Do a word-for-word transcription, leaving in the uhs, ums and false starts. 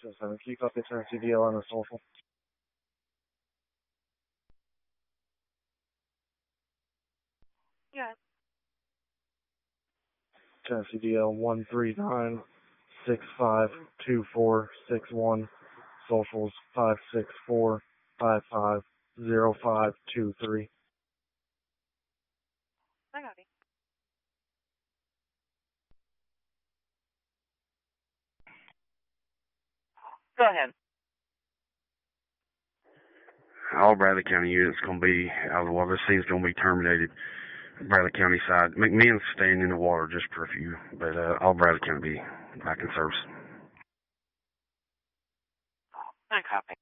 Just uh, keep up the turn C D L on the social. Yeah. Turn C D L one three nine six five two four six one. Socials five six four five five zero five two three. I got it. Go ahead. All Bradley County units going to be out of the water. This scene's going to be terminated. Bradley County side. McMinn's staying in the water just for a few, but uh, all Bradley County be back in service. I copy.